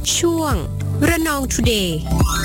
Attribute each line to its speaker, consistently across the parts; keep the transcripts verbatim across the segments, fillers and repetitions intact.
Speaker 1: ช่วงระนองทูเดย์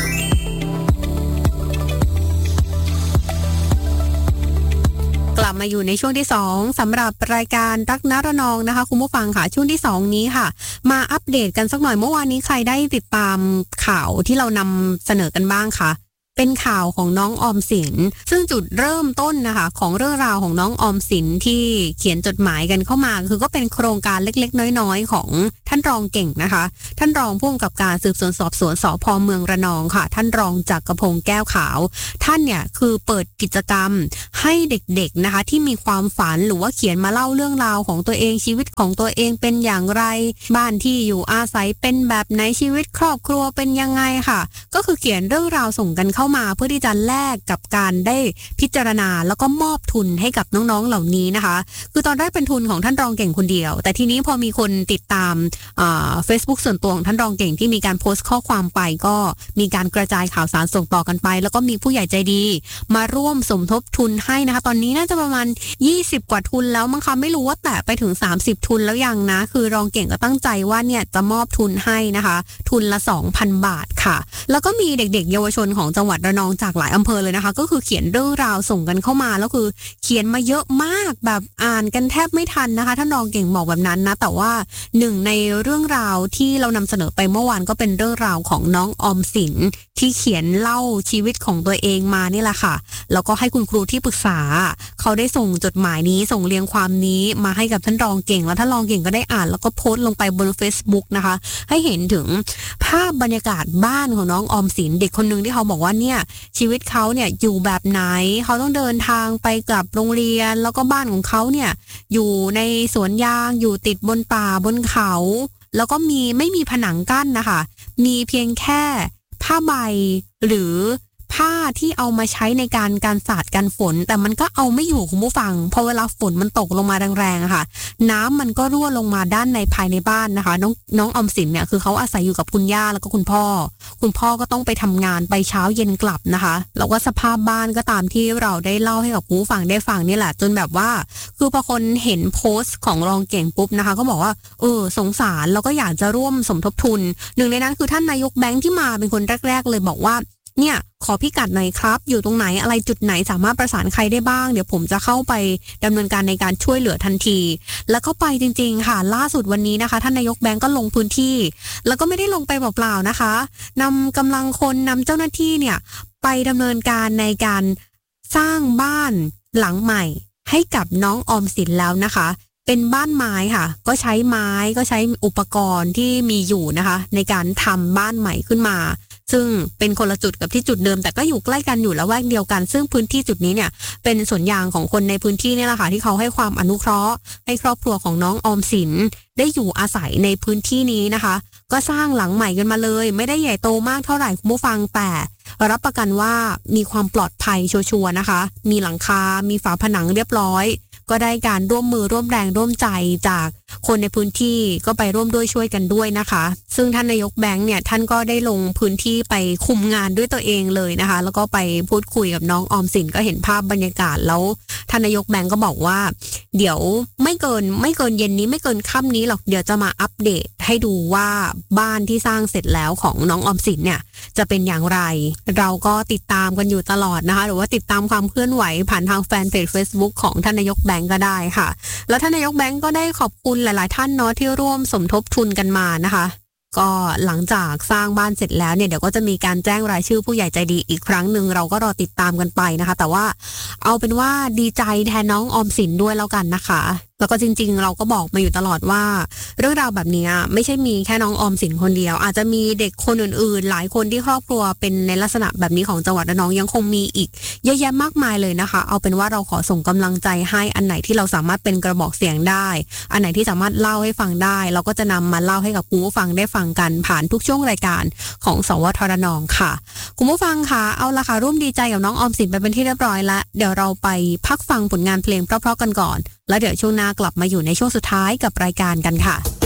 Speaker 1: กลับมาอยู่ในช่วงที่สองสำหรับรายการรักนระนองนะคะคุณผู้ฟังค่ะช่วงที่สองนี้ค่ะมาอัปเดตกันสักหน่อยเมื่อวานนี้ใครได้ติดตามข่าวที่เรานำเสนอกันบ้างคะเป็นข่าวของน้องออมสินซึ่งจุดเริ่มต้นนะคะของเรื่องราวของน้องออมสินที่เขียนจดหมายกันเข้ามาคือก็เป็นโครงการเล็กๆน้อยๆของท่านรองเก่งนะคะท่านรองผู้กำกับการสืบสวนสอบสวนสภ.เมืองระนองค่ะท่านรองจักรพงษ์แก้วขาวท่านเนี่ยคือเปิดกิจกรรมให้เด็กๆนะคะที่มีความฝันหรือว่าเขียนมาเล่าเรื่องราวของตัวเองชีวิตของตัวเองเป็นอย่างไรบ้านที่อยู่อาศัยเป็นแบบไหนชีวิตครอบครัวเป็นยังไงค่ะก็คือเขียนเรื่องราวส่งกันเข้ามาเพื่อที่จะแลกกับการได้พิจารณาแล้วก็มอบทุนให้กับน้องๆเหล่านี้นะคะคือตอนแรกเป็นทุนของท่านรองเก่งคนเดียวแต่ทีนี้พอมีคนติดตามอ่า Facebook ส่วนตัวของท่านรองเก่งที่มีการโพสต์ข้อความไปก็มีการกระจายข่าวสารส่งต่อกันไปแล้วก็มีผู้ใหญ่ใจดีมาร่วมสมทบทุนให้นะคะตอนนี้น่าจะประมาณยี่สิบกว่าทุนแล้วมั้งคะไม่รู้ว่าแตะไปถึงสามสิบทุนแล้วยังนะคือรองเก่งก็ตั้งใจว่าเนี่ยจะมอบทุนให้นะคะทุนละ สองพัน บาทค่ะแล้วก็มีเด็กๆเยาวชนของจังหวัดระนองจากหลายอำเภอเลยนะคะก็คือเขียนเรื่องราวส่งกันเข้ามาแล้วคือเขียนมาเยอะมากแบบอ่านกันแทบไม่ทันนะคะท่านรองเก่งบอกแบบนั้นนะแต่ว่าหนึ่งในเรื่องราวที่เรานำเสนอไปเมื่อวานก็เป็นเรื่องราวของน้องออมสินที่เขียนเล่าชีวิตของตัวเองมานี่แหละค่ะแล้วก็ให้คุณครูที่ปรึกษาเขาได้ส่งจดหมายนี้ส่งเรียงความนี้มาให้กับท่านรองเก่งแล้วท่านรองเก่งก็ได้อ่านแล้วก็โพสต์ลงไปบน Facebook นะคะให้เห็นถึงภาพบรรยากาศบ้านของน้องออมสินเด็กคนนึงที่เขาบอกว่าเนี่ยชีวิตเขาเนี่ยอยู่แบบไหนเขาต้องเดินทางไปกลับโรงเรียนแล้วก็บ้านของเขาเนี่ยอยู่ในสวนยางอยู่ติดบนป่าบนเขาแล้วก็มีไม่มีผนังกั้นนะคะมีเพียงแค่ผ้าใบหรือผ้าที่เอามาใช้ในการการสาดกันฝนแต่มันก็เอาไม่อยู่คุณผู้ฟังพอเวลาฝนมันตกลงมาแรงๆค่ะน้ำมันก็รั่วลงมาด้านในภายในบ้านนะคะน้องน้องออมสินเนี่ยคือเขาอาศัยอยู่กับคุณย่าแล้วก็คุณพ่อคุณพ่อก็ต้องไปทำงานไปเช้าเย็นกลับนะคะแล้วก็สภาพบ้านก็ตามที่เราได้เล่าให้กับผู้ฟังได้ฟังนี่แหละจนแบบว่าคือพอคนเห็นโพสต์ของรองเก่งปุ๊บนะคะก็บอกว่าเออสงสารแล้วก็อยากจะร่วมสมทบทุนหนึ่งในนั้นคือท่านนายกแบงค์ที่มาเป็นคนแรกๆเลยบอกว่าเนี่ยขอพิกัดหน่อยครับอยู่ตรงไหนอะไรจุดไหนสามารถประสานใครได้บ้างเดี๋ยวผมจะเข้าไปดำเนินการในการช่วยเหลือทันทีแล้วก็ไปจริงๆค่ะล่าสุดวันนี้นะคะท่านนายกแบงก์ก็ลงพื้นที่แล้วก็ไม่ได้ลงไปเปล่าๆนะคะนำกำลังคนนำเจ้าหน้าที่เนี่ยไปดำเนินการในการสร้างบ้านหลังใหม่ให้กับน้องออมสินแล้วนะคะเป็นบ้านไม้ค่ะก็ใช้ไม้ก็ใช้อุปกรณ์ที่มีอยู่นะคะในการทำบ้านใหม่ขึ้นมาซึ่งเป็นคนละจุดกับที่จุดเดิมแต่ก็อยู่ใกล้กันอยู่ละแวกเดียวกันซึ่งพื้นที่จุดนี้เนี่ยเป็นสวนยางของคนในพื้นที่นี่แหละค่ะที่เขาให้ความอนุเคราะห์ให้ครอบครัวของน้องออมสินได้อยู่อาศัยในพื้นที่นี้นะคะก็สร้างหลังใหม่กันมาเลยไม่ได้ใหญ่โตมากเท่าไหร่คุณผู้ฟังแต่รับประกันว่ามีความปลอดภัยชัวร์ๆนะคะมีหลังคามีฝาผนังเรียบร้อยก็ได้การร่วมมือร่วมแรงร่วมใจจากคนในพื้นที่ก็ไปร่วมด้วยช่วยกันด้วยนะคะซึ่งท่านนายกแบงค์เนี่ยท่านก็ได้ลงพื้นที่ไปคุมงานด้วยตัวเองเลยนะคะแล้วก็ไปพูดคุยกับน้องออมสินก็เห็นภาพบรรยากาศแล้วท่านนายกแบงค์ก็บอกว่าเดี๋ยวไม่เกินไม่เกินเย็นนี้ไม่เกินค่ำนี้หรอกเดี๋ยวจะมาอัปเดตให้ดูว่าบ้านที่สร้างเสร็จแล้วของน้องออมสินเนี่ยจะเป็นอย่างไรเราก็ติดตามกันอยู่ตลอดนะคะหรือว่าติดตามความเคลื่อนไหวผ่านทางแฟนเพจ Facebook ของท่านนายกแบงค์ก็ได้ค่ะแล้วท่านนายกแบงค์ก็ได้ขอบคุณหลายๆท่านเนาะที่ร่วมสมทบทุนกันมานะคะก็หลังจากสร้างบ้านเสร็จแล้วเนี่ยเดี๋ยวก็จะมีการแจ้งรายชื่อผู้ใหญ่ใจดีอีกครั้งหนึ่งเราก็รอติดตามกันไปนะคะแต่ว่าเอาเป็นว่าดีใจแทนน้องออมสินด้วยแล้วกันนะคะแล้วก็จริงๆเราก็บอกมาอยู่ตลอดว่าเรื่องราวแบบนี้ไม่ใช่มีแค่น้องออมสินคนเดียวอาจจะมีเด็กคนอื่นๆหลายคนที่ครอบครัวเป็นในลักษณะแบบนี้ของจังหวัดระนองยังคงมีอีกเยอะแยะมากมายเลยนะคะเอาเป็นว่าเราขอส่งกำลังใจให้อันไหนที่เราสามารถเป็นกระบอกเสียงได้อันไหนที่สามารถเล่าให้ฟังได้เราก็จะนำมาเล่าให้กับคุณผู้ฟังได้ฟังกันผ่านทุกช่วงรายการของสวทระนองค่ะคุณผู้ฟังค่ะเอาละค่ะร่วมดีใจกับน้องออมสินไปเป็นที่เรียบร้อยแล้วเดี๋ยวเราไปพักฟังผลงานเพลงเพราะๆกันก่อนแล้วเดี๋ยวช่วงหน้ากลับมาอยู่ในช่วงสุดท้ายกับรายการกันค่ะ